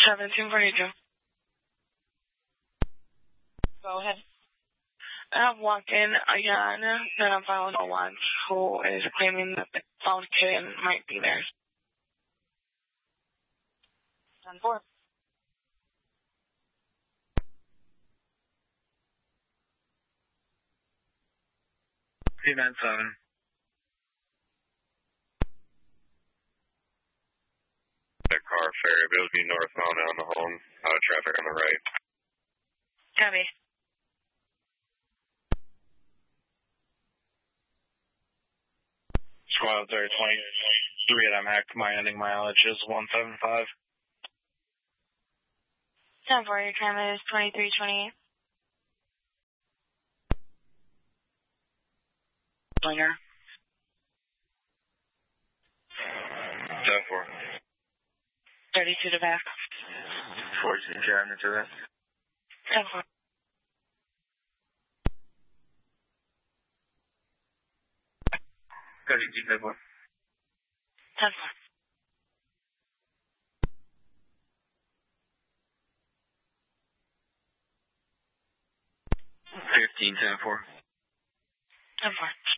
1742. Go ahead. I have walked in again that I'm following a watch who is claiming that the found kitten might be theirs. 10-4. T97. That car ferry, but it'll be northbound on the home. Out of traffic on the right. Copy. Squad 3023 at MAC. My ending mileage is 175. 10-4, your time is 23:28. Slinger. 10-4. 32 to back. 14 cabinet to that. 10-4. 32 10-4. 10-4. 15 10-4. 10-4.